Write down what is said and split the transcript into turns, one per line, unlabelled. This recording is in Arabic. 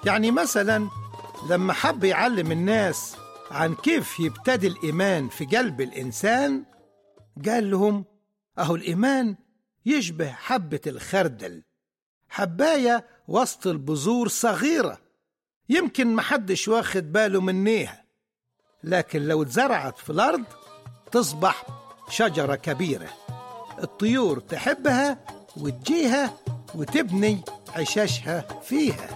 يعني مثلا لما حب يعلم الناس عن كيف يبتدي الإيمان في قلب الإنسان، قال لهم أهو الإيمان يشبه حبة الخردل، حباية وسط البذور صغيرة يمكن محدش واخد باله منيها، لكن لو اتزرعت في الأرض تصبح شجرة كبيرة، الطيور تحبها وتجيها وتبني عشاشها فيها.